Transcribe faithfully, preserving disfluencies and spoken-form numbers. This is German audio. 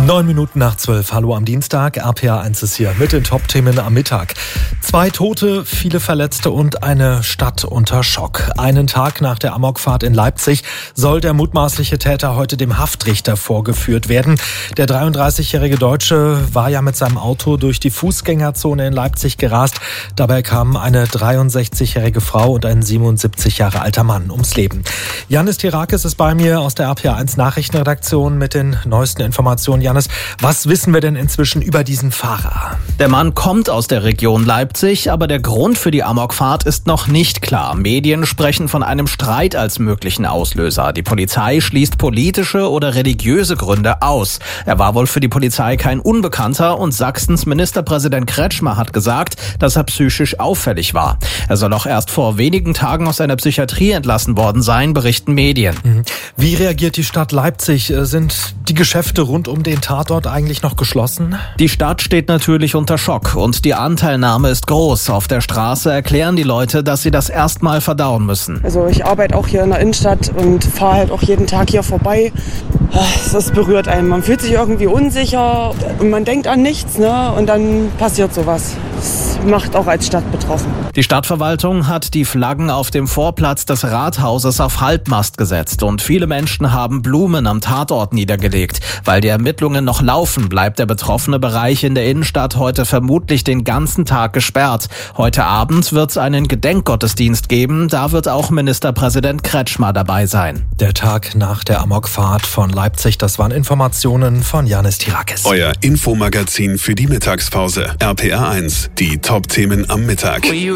Neun Minuten nach zwölf. Hallo am Dienstag. R P R eins ist hier mit den Top-Themen am Mittag. Zwei Tote, viele Verletzte und eine Stadt unter Schock. Einen Tag nach der Amokfahrt in Leipzig soll der mutmaßliche Täter heute dem Haftrichter vorgeführt werden. Der dreiunddreißigjährige Deutsche war ja mit seinem Auto durch die Fußgängerzone in Leipzig gerast. Dabei kamen eine dreiundsechzigjährige Frau und ein siebenundsiebzig Jahre alter Mann ums Leben. Janis Tirakis ist bei mir aus der R P R eins Nachrichtenredaktion mit den neuesten Informationen. Janis, was wissen wir denn inzwischen über diesen Fahrer? Der Mann kommt aus der Region Leipzig, aber der Grund für die Amokfahrt ist noch nicht klar. Medien sprechen von einem Streit als möglichen Auslöser. Die Polizei schließt politische oder religiöse Gründe aus. Er war wohl für die Polizei kein Unbekannter und Sachsens Ministerpräsident Kretschmer hat gesagt, dass er psychisch auffällig war. Er soll auch erst vor wenigen Tagen aus einer Psychiatrie entlassen worden sein, berichten Medien. Wie reagiert die Stadt Leipzig? Sind die Geschäfte rund um den Tatort eigentlich noch geschlossen? Die Stadt steht natürlich unter Schock und die Anteilnahme ist groß. Auf der Straße erklären die Leute, dass sie das erstmal verdauen müssen. Also ich arbeite auch hier in der Innenstadt und fahre halt auch jeden Tag hier vorbei. Das berührt einen. Man fühlt sich irgendwie unsicher und man denkt an nichts, ne? Und dann passiert sowas. Das macht auch als Stadt betroffen. Die Stadtverwaltung hat die Flaggen auf dem Vorplatz des Rathauses auf Halbmast gesetzt und viele Menschen haben Blumen am Tatort niedergelegt. Weil die Ermittlungen noch laufen, bleibt der betroffene Bereich in der Innenstadt heute vermutlich den ganzen Tag gesperrt. Heute Abend wird es einen Gedenkgottesdienst geben, da wird auch Ministerpräsident Kretschmer dabei sein. Der Tag nach der Amokfahrt von Leipzig, das waren Informationen von Janis Tirakis. Euer Infomagazin für die Mittagspause. R P R eins, die Top-Themen am Mittag.